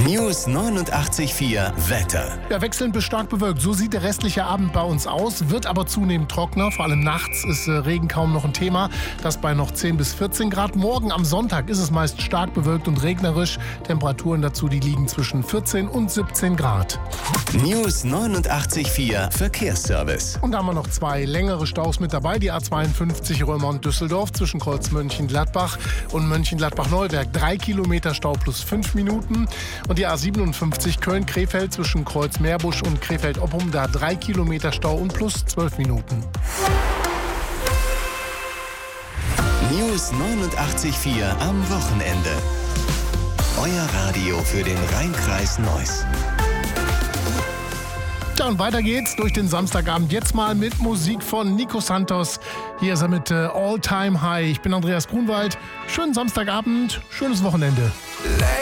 News 89.4 Wetter. Ja, wechselnd bis stark bewölkt. So sieht der restliche Abend bei uns aus, wird aber zunehmend trockener. Vor allem nachts ist Regen kaum noch ein Thema. Das bei noch 10 bis 14 Grad. Morgen am Sonntag ist es meist stark bewölkt und regnerisch. Temperaturen dazu, die liegen zwischen 14 und 17 Grad. News 89.4 Verkehrsservice. Und da haben wir noch 2 längere Staus mit dabei. Die A52 Roermond-Düsseldorf zwischen Kreuz Mönchengladbach und Mönchengladbach-Neuwerk. 3 Kilometer Stau plus 5 Minuten. Und die A57 Köln-Krefeld zwischen Kreuz-Meerbusch und Krefeld-Oppum. Da 3 Kilometer Stau und plus 12 Minuten. News 89.4 am Wochenende. Euer Radio für den Rhein-Kreis Neuss. Ja, und weiter geht's durch den Samstagabend. Jetzt mal mit Musik von Nico Santos. Hier ist er mit All Time High. Ich bin Andreas Grunwald. Schönen Samstagabend, schönes Wochenende.